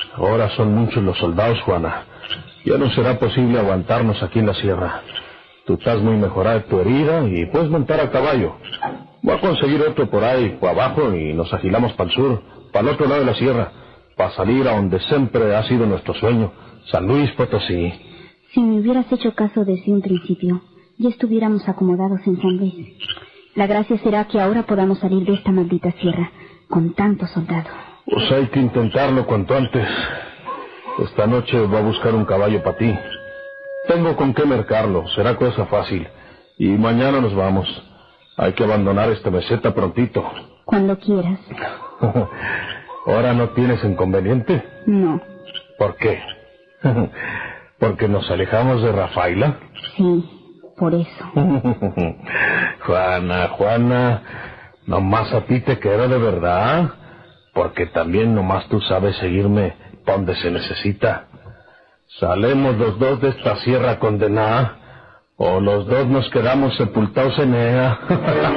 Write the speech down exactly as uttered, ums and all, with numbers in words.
Ahora son muchos los soldados, Juana. Ya no será posible aguantarnos aquí en la sierra. Tú estás muy mejorada de tu herida y puedes montar a caballo. Voy a conseguir otro por ahí, por abajo, y nos agilamos para el sur, para el otro lado de la sierra, para salir a donde siempre ha sido nuestro sueño, San Luis Potosí. Si me hubieras hecho caso desde un principio, ya estuviéramos acomodados en San Luis. La gracia será que ahora podamos salir de esta maldita sierra, con tantos soldados. Pues hay que intentarlo cuanto antes. Esta noche voy a buscar un caballo para ti. Tengo con qué mercarlo, será cosa fácil. Y mañana nos vamos. Hay que abandonar esta meseta prontito. Cuando quieras. ¿Ahora no tienes inconveniente? No. ¿Por qué? ¿Porque nos alejamos de Rafaela? Sí, por eso. Juana, Juana, nomás a ti te quiero de verdad, porque también nomás tú sabes seguirme donde se necesita. Salemos los dos de esta sierra condenada, o los dos nos quedamos sepultados en ella.